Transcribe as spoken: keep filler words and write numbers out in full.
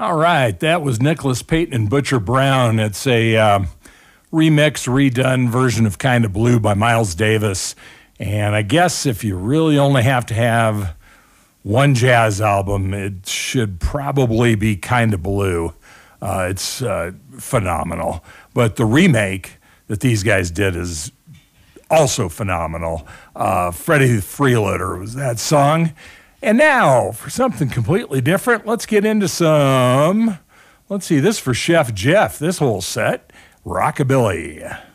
All right, that was Nicholas Payton and Butcher Brown. It's a uh, remix, redone version of Kinda Blue by Miles Davis. And I guess if you really only have to have one jazz album, it should probably be Kinda Blue. Uh, it's uh, phenomenal. But the remake that these guys did is also phenomenal. Uh, Freddie the Freeloader was that song. And now, for something completely different, let's get into some, let's see, this for Chef Jeff, this whole set, rockabilly.